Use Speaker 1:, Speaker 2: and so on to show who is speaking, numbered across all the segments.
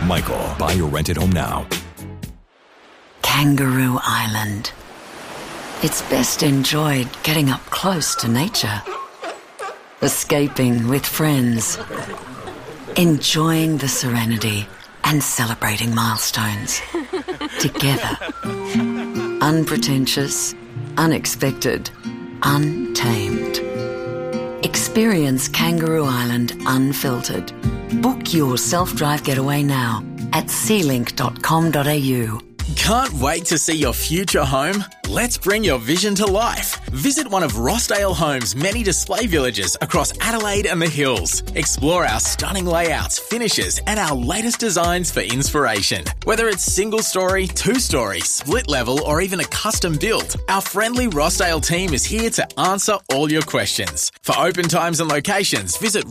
Speaker 1: Michael, buy or rent it home now.
Speaker 2: Kangaroo Island. It's best enjoyed getting up close to nature. Escaping with friends. Enjoying the serenity and celebrating milestones. Together. Unpretentious, unexpected, untamed. Experience Kangaroo Island unfiltered. Book your self-drive getaway now at sealink.com.au.
Speaker 3: Can't wait to see your future home? Let's bring your vision to life. Visit one of Rossdale Homes' many display villages across Adelaide and the Hills. Explore our stunning layouts, finishes, and our latest designs for inspiration. Whether it's single story, two-story, split level, or even a custom build, our friendly Rossdale team is here to answer all your questions. For open times and locations, visit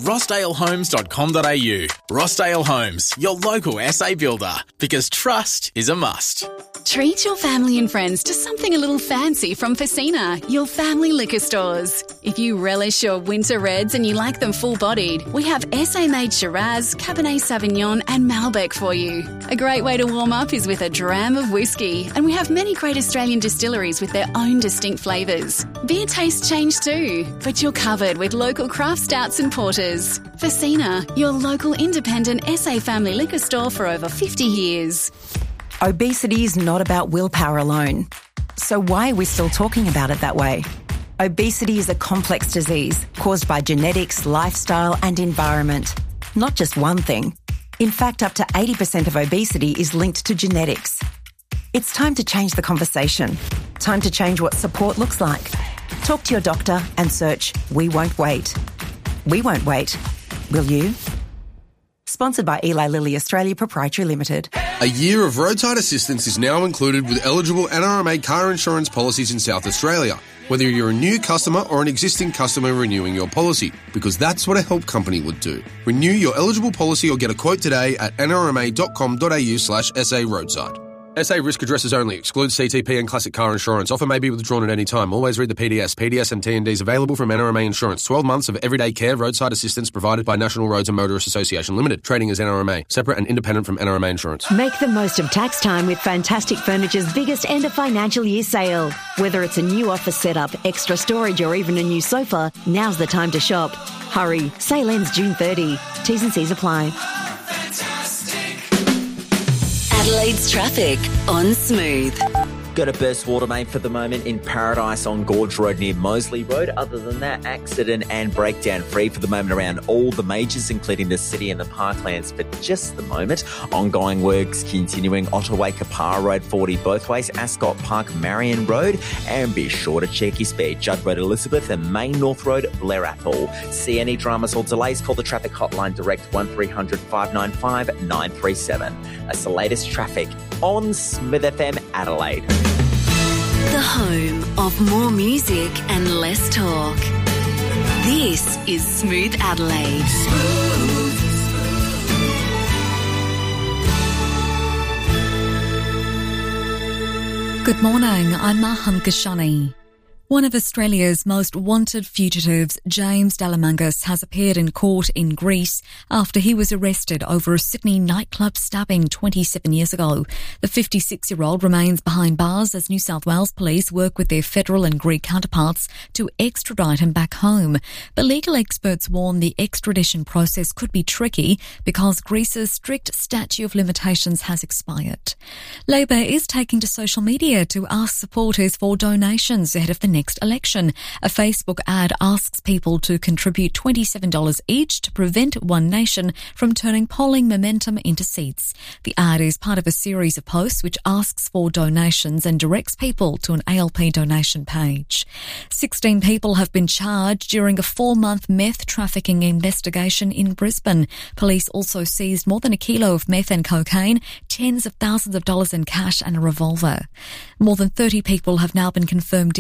Speaker 3: rossdalehomes.com.au. Rossdale Homes, your local SA builder, because trust is a must.
Speaker 4: Treat your family and friends to something a little fancy from Facina, your family liquor stores. If you relish your winter reds and you like them full-bodied, we have SA-made Shiraz, Cabernet Sauvignon and Malbec for you. A great way to warm up is with a dram of whiskey, and we have many great Australian distilleries with their own distinct flavours. Beer tastes change too, but you're covered with local craft stouts and porters. Facina, your local independent SA family liquor store for over 50 years.
Speaker 5: Obesity is not about willpower alone. So why are we still talking about it that way? Obesity is a complex disease caused by genetics, lifestyle and environment. Not just one thing. In fact, up to 80% of obesity is linked to genetics. It's time to change the conversation. Time to change what support looks like. Talk to your doctor and search We Won't Wait. We won't wait. Will you? Sponsored by Eli Lilly Australia Proprietary Limited.
Speaker 6: A year of roadside assistance is now included with eligible NRMA car insurance policies in South Australia, whether you're a new customer or an existing customer renewing your policy, because that's what a help company would do. Renew your eligible policy or get a quote today at nrma.com.au/SA roadside. SA risk addresses only. Excludes CTP and classic car insurance. Offer may be withdrawn at any time. Always read the PDS. PDS and TNDs available from NRMA Insurance. 12 months of everyday care roadside assistance provided by National Roads and Motorists Association Limited. Trading as NRMA. Separate and independent from NRMA Insurance.
Speaker 7: Make the most of tax time with Fantastic Furniture's biggest end of financial year sale. Whether it's a new office setup, extra storage or even a new sofa, now's the time to shop. Hurry. Sale ends June 30. T's and C's apply.
Speaker 2: Adelaide's traffic on Smooth.
Speaker 8: Got a burst water main for the moment in Paradise on Gorge Road near Moseley Road. Other than that, accident and breakdown free for the moment around all the majors, including the city and the parklands for just the moment. Ongoing works continuing Ottaway Kapara Road 40 both ways, Ascot Park Marion Road, and be sure to check your speed. Judd Road Elizabeth and Main North Road Blair Athol. See any dramas or delays, call the traffic hotline direct 1300 595 937. That's the latest traffic on Smith FM Adelaide.
Speaker 2: The home of more music and less talk. This is Smooth Adelaide.
Speaker 9: Good morning, I'm Mahan Kashani. One of Australia's most wanted fugitives, James Delamangas, has appeared in court in Greece after he was arrested over a Sydney nightclub stabbing 27 years ago. The 56-year-old remains behind bars as New South Wales police work with their federal and Greek counterparts to extradite him back home. But legal experts warn the extradition process could be tricky because Greece's strict statute of limitations has expired. Labor is taking to social media to ask supporters for donations ahead of the next election. A Facebook ad asks people to contribute $27 each to prevent One Nation from turning polling momentum into seats. The ad is part of a series of posts which asks for donations and directs people to an ALP donation page. 16 people have been charged during a 4-month meth trafficking investigation in Brisbane. Police also seized more than a kilo of meth and cocaine, tens of thousands of dollars in cash and a revolver. More than 30 people have now been confirmed dead after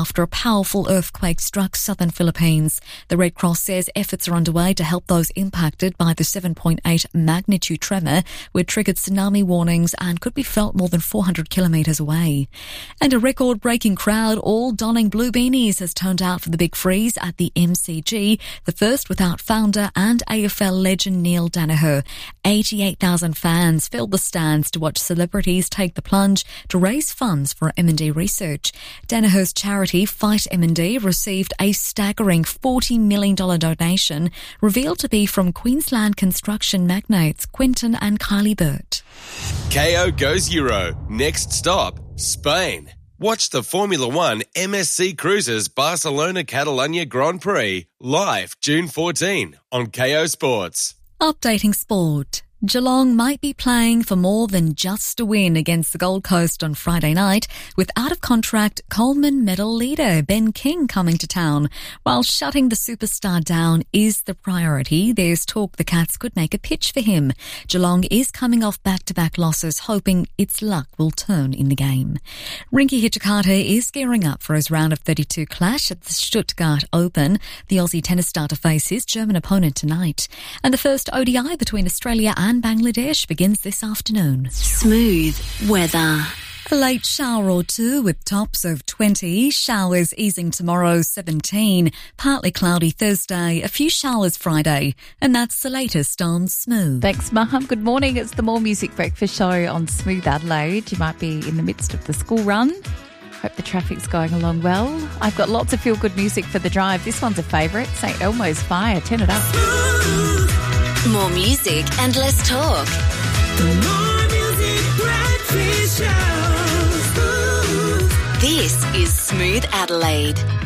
Speaker 9: after a powerful earthquake struck southern Philippines. The Red Cross says efforts are underway to help those impacted by the 7.8 magnitude tremor, which triggered tsunami warnings and could be felt more than 400 kilometres away. And a record-breaking crowd, all donning blue beanies, has turned out for the big freeze at the MCG, the first without founder and AFL legend Neil Daniher. 88,000 fans filled the stands to watch celebrities take the plunge to raise funds for M&D research. Daniher's charity, Fight M&D, received a staggering $40 million donation, revealed to be from Queensland construction magnates Quentin and Kylie Burt.
Speaker 10: KO goes Euro. Next stop, Spain. Watch the Formula One MSC Cruises Barcelona Catalunya Grand Prix live June 14 on KO Sports.
Speaker 9: Updating sport. Geelong might be playing for more than just a win against the Gold Coast on Friday night, with out-of-contract Coleman medal leader Ben King coming to town. While shutting the superstar down is the priority, there's talk the Cats could make a pitch for him. Geelong is coming off back-to-back losses, hoping its luck will turn in the game. Rinky Hijikata is gearing up for his round of 32 clash at the Stuttgart Open. The Aussie tennis star to face his German opponent tonight. And the first ODI between Australia and Bangladesh begins this afternoon.
Speaker 2: Smooth weather.
Speaker 9: A late shower or two with tops of 20. Showers easing tomorrow, 17. Partly cloudy Thursday. A few showers Friday. And that's the latest on Smooth.
Speaker 11: Thanks, Maham. Good morning. It's the More Music Breakfast Show on Smooth Adelaide. You might be in the midst of the school run. Hope the traffic's going along well. I've got lots of feel-good music for the drive. This one's a favourite. St Elmo's Fire. Turn it up.
Speaker 2: More music and less talk.
Speaker 12: More music breakfast show.
Speaker 2: This is Smooth Adelaide.